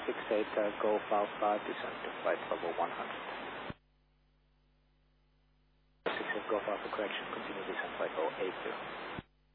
68 Golf Alpha, descend to flight level 100. 68 Golf Alpha correction, continue descent flight level 80.